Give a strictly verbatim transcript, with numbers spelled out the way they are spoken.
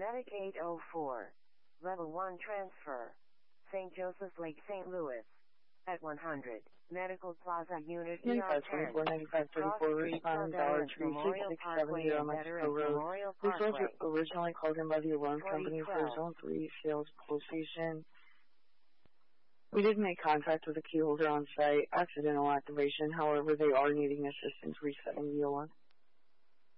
Medic eight oh four. Level one transfer. Saint Joseph's Lake, Saint Louis. At one hundred. Medical Plaza Unit E R ten. four ninety-five thirty-four, responding Dollar Tree, six six seven zero Mexico Road. This was originally called in by the alarm company for Zone three sales location. We did make contact with the key holder on site. Accidental activation, however, they are needing assistance resetting the alarm.